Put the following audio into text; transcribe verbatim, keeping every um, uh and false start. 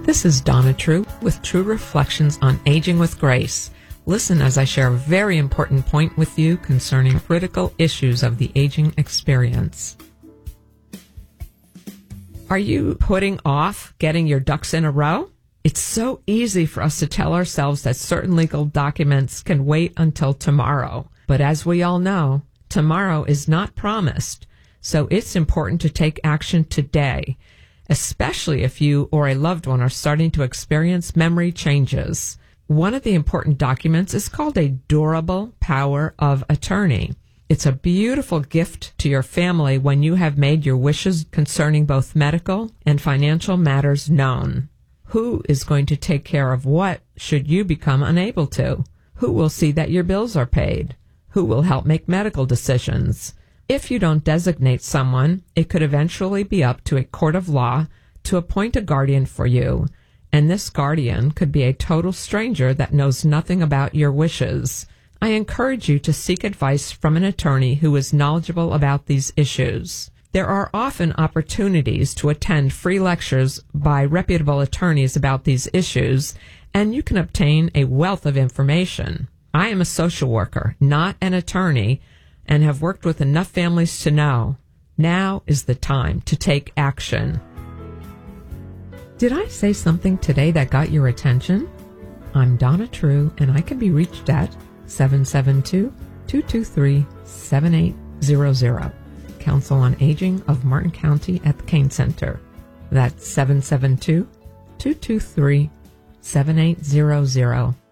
This is Donna True with True Reflections on Aging with Grace. Listen as I share a very important point with you concerning critical issues of the aging experience. Are you putting off getting your ducks in a row? It's so easy for us to tell ourselves that certain legal documents can wait until tomorrow. But as we all know, tomorrow is not promised. So it's important to take action today, especially if you or a loved one are starting to experience memory changes. One of the important documents is called a durable power of attorney. It's a beautiful gift to your family when you have made your wishes concerning both medical and financial matters known. Who is going to take care of what should you become unable to? Who will see that your bills are paid? Who will help make medical decisions? If you don't designate someone, it could eventually be up to a court of law to appoint a guardian for you, and this guardian could be a total stranger that knows nothing about your wishes. I encourage you to seek advice from an attorney who is knowledgeable about these issues. There are often opportunities to attend free lectures by reputable attorneys about these issues, and you can obtain a wealth of information. I am a social worker, not an attorney, and have worked with enough families to know now is the time to take action. Did I say something today that got your attention? I'm Donna True, and I can be reached at seven seven two, two two three, seven eight zero zero. Council on Aging of Martin County at the Kane Center. That's seven seven two, two two three, seven eight zero zero.